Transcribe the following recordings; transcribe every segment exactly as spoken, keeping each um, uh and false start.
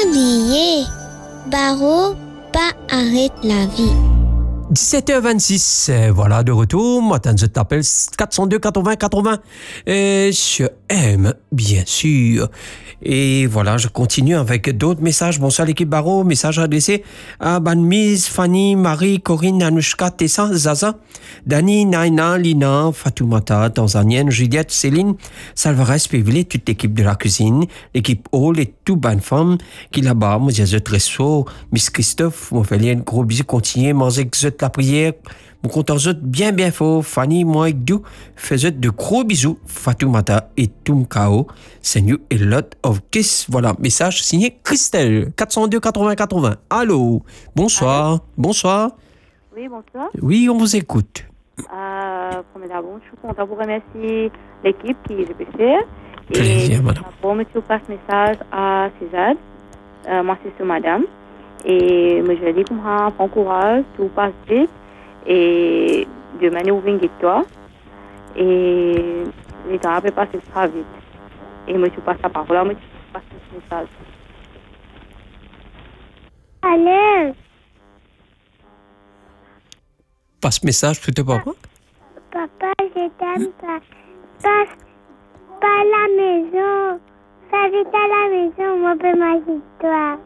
Calendrier. Barreau, pas arrête la vie. dix-sept heures vingt-six, euh, voilà, de retour. Moi, je t'appelle quatre cent deux quatre-vingts quatre-vingts euh, sur M, bien sûr. Et voilà, je continue avec d'autres messages. Bonsoir l'équipe Barreau, message adressé à Banmise, Fanny, Marie, Corinne, Anushka, Tessa, Zaza, Dani, Naina, Lina, Fatoumata, Tanzanienne, Juliette, Céline, Salvarez, Pévilé, toute l'équipe de la cuisine, l'équipe Hall et tout bonne femme qui là-bas, moi, je très chaud, Miss Christophe, moi, fais un gros bisou, continuez, manger la prière, mon compte en bien bien fort, Fanny, moi et Dou, faisait de gros bisous, Fatoumata et Toumkao, send you a lot of kiss. Voilà, message signé Christelle, quatre cent deux quatre-vingts quatre-vingts. Allô, bonsoir, Allô? bonsoir. Oui, bonsoir. Oui, on vous écoute. Euh, premièrement, je suis contente pour remercier l'équipe qui est G P C. Plaisir, madame. Pour me passe message à César, euh, moi c'est ce madame. Et moi je dis comme ça, prends courage, tout passe vite. Et demain nous venons avec toi. Et les temps peut passer très vite. Et moi je passe la parole, moi je passe le message. Allez. Passe message, plutôt pas quoi? Papa, je t'aime pas. Passe pas à la maison. Ça vite à la maison, moi, je peux manger toi.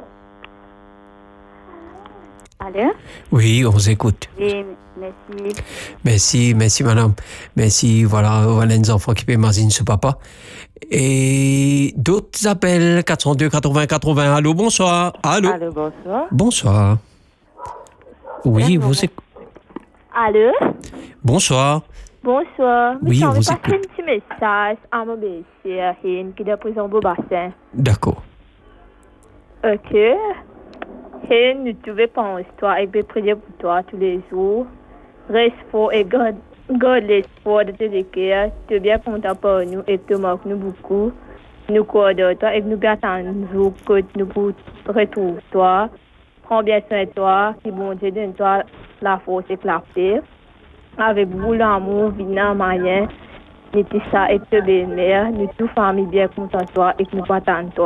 Allô? Oui, on vous écoute. Oui, merci. Merci, merci madame. Merci, voilà, voilà les enfants qui imaginent ce papa. Et d'autres appels, quatre cent deux quatre-vingts quatre-vingts. Allô, bonsoir. Allô. Allô, bonsoir. Bonsoir. Oui, Allô, vous écoutez. Allô? Bonsoir. Bonsoir. Oui, je on vais vous passer écoute. un petit message à mon belle-sœur Hine, qui est prise en beau bassin. D'accord. Ok. Hine, nous trouvons pas en histoire et peut prier pour toi tous les jours. Reste fort et garde, garde l'espoir de te décrire. Tu es bien content pour nous et tu manques nous beaucoup. Nous croyons de toi et nous bien attendons que nous pour retrouver toi. Prends bien soin de toi, qui bon Dieu donne toi la force et la paix. Avec vous, l'amour, vina, moyen, nous tous ça et te belle-mère, nous tous famille bien contents de toi et que nous attendons toi.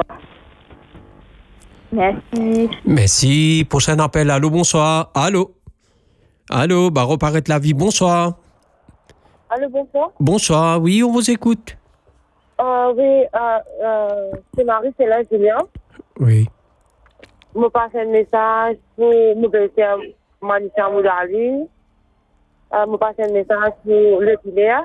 Merci. Merci. Prochain appel. Allô, bonsoir. Allô. Allô, Barreau paraître la vie. Bonsoir. Allô, bonsoir. Bonsoir. Oui, on vous écoute. Euh, oui, euh, euh, c'est Marie, c'est là, Julien. Oui. Je passe un message pour mon belle-sœur Manisha Moudali. Euh, je passe un message pour le Pilaire.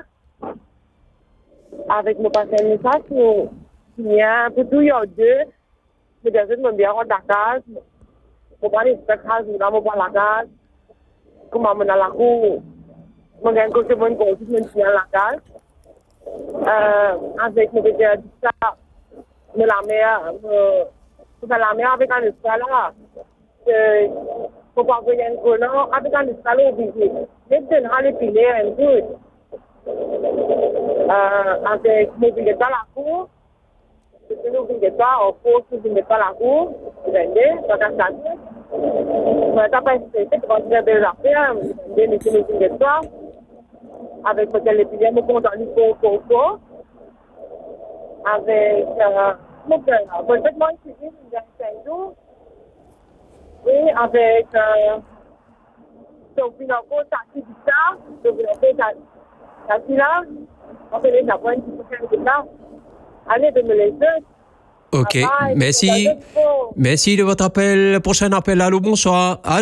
Avec je passe un message pour Julien, pour tous les deux. Je dis que je bien la case. Je vais aller à la case, je vais aller à la case. Comment je vais à la cour. Je vais aller à la cour, je vais à la case. Euh, avec mes bébés ça, mais la mère, euh, la mère avec un escalade, euh, pour pas venir un collant, avec un escalade obligé. Maintenant, les pilés, un peu, euh, avec mes bébés dans la cour, je ne n'oublie pas, en cours, si je ne mets pas la cour, je vais aller, dans la salle. Mais t'as pas essayé de rentrer des affaires, je ne n'oublie pas. Avec lequel les pilés me comptent en niveau pour pour avec euh, mon père, complètement ici, il y a cinq jours, et avec euh, Sophie Noko, Tati Bita, Sophie Noko, Tati là, on fait les Japonais qui sont fait là, allez de me les deux. Ok, merci. Merci de votre appel. Prochain appel. Allô, bonsoir. Allô.